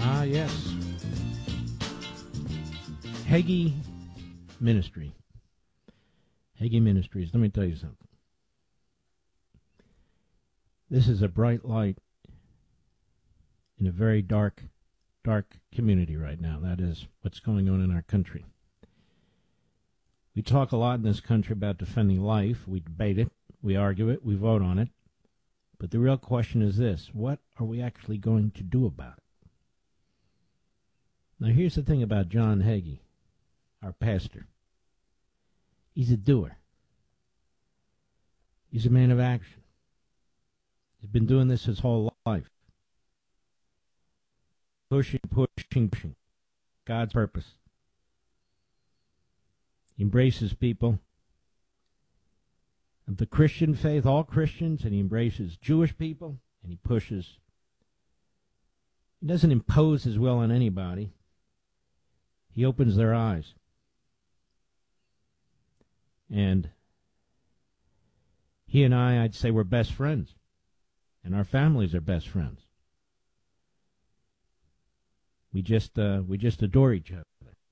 Yes. Hagee Ministry. Hagee Ministries. Let me tell you something. This is a bright light in a very dark community right now. That is what's going on in our country. We talk a lot in this country about defending life. We debate it. We argue it. We vote on it. But the real question is this: what are we actually going to do about it? Now, here's the thing about John Hagee, our pastor. He's a doer. He's a man of action. He's been doing this his whole life. Pushing. God's purpose. He embraces people of the Christian faith, all Christians, and he embraces Jewish people, and he pushes. He doesn't impose his will on anybody. He opens their eyes. And he and I'd say we're best friends. And our families are best friends. We just adore each other.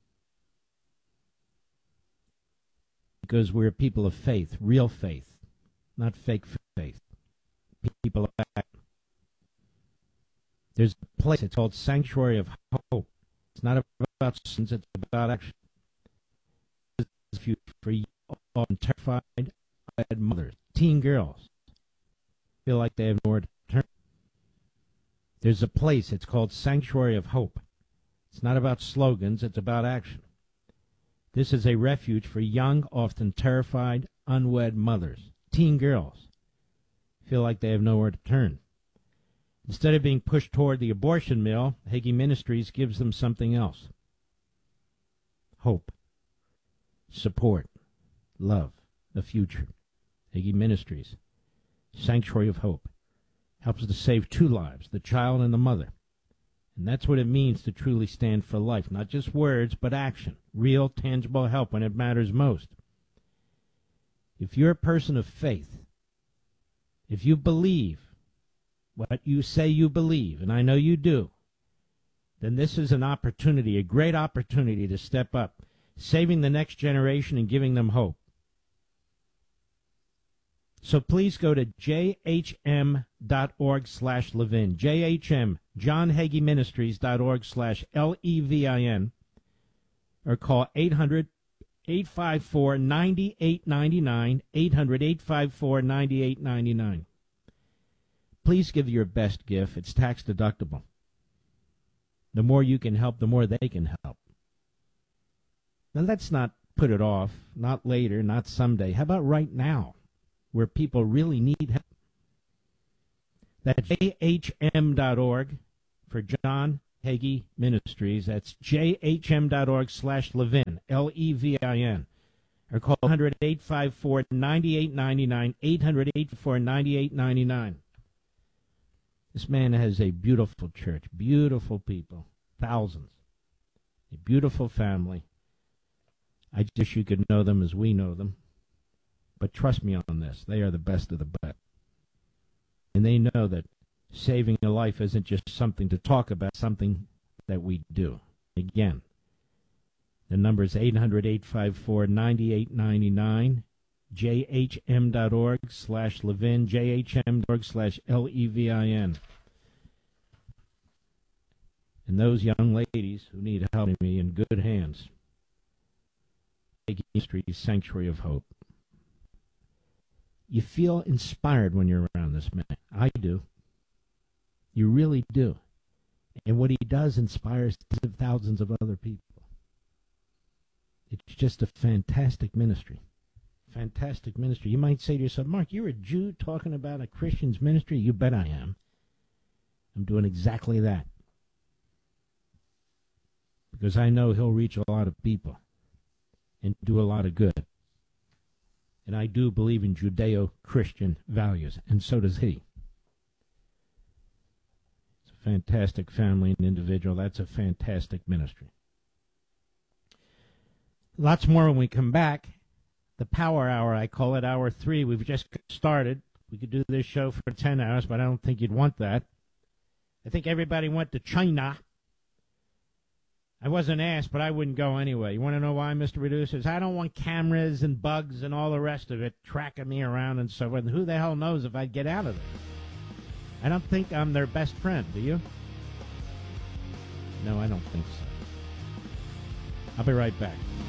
Because we're people of faith, real faith, not fake faith. People of fact. There's a place, it's called Sanctuary of Hope. It's not about sins, it's about action. It's for often terrified mothers, teen girls, feel like they have nowhere to turn. There's a place, it's called Sanctuary of Hope. It's not about slogans, it's about action. This is a refuge for young, often terrified, unwed mothers, teen girls, feel like they have nowhere to turn. Instead of being pushed toward the abortion mill, Hagee Ministries gives them something else. Hope, support, love, a future. Hagee Ministries, Sanctuary of Hope, helps to save two lives, the child and the mother. And that's what it means to truly stand for life. Not just words, but action. Real, tangible help when it matters most. If you're a person of faith, if you believe what you say you believe, and I know you do, then this is an opportunity, a great opportunity to step up, saving the next generation and giving them hope. So please go to jhm.org/Levin, JHM, JohnHageeMinistries.org/LEVIN, or call 800-854-9899, 800-854-9899. Please give your best gift. It's tax deductible. The more you can help, the more they can help. Now let's not put it off, not later, not someday. How about right now, where people really need help? That's jhm.org for John Hagee Ministries. That's jhm.org/Levin, LEVIN. Or call 800-854-9899, 800-854-9899. This man has a beautiful church, beautiful people, thousands, a beautiful family. I wish you could know them as we know them. But trust me on this, they are the best of the best. And they know that saving a life isn't just something to talk about, something that we do. Again, the number is 800-854-9899, jhm.org/Levin, jhm.org/LEVIN. And those young ladies who need help are in good hands. Hagee Ministries, Sanctuary of Hope. You feel inspired when you're around this man. I do. You really do. And what he does inspires thousands of other people. It's just a fantastic ministry. Fantastic ministry. You might say to yourself, Mark, you're a Jew talking about a Christian's ministry? You bet I am. I'm doing exactly that. Because I know he'll reach a lot of people and do a lot of good. And I do believe in Judeo-Christian values, and so does he. It's a fantastic family and individual. That's a fantastic ministry. Lots more when we come back. The Power Hour, I call it Hour 3. We've just started. We could do this show for 10 hours, but I don't think you'd want that. I think everybody went to China I wasn't asked, but I wouldn't go anyway. You want to know why, Mr. Producers? I don't want cameras and bugs and all the rest of it tracking me around and so forth. Who the hell knows if I'd get out of there? I don't think I'm their best friend, do you? No, I don't think so. I'll be right back.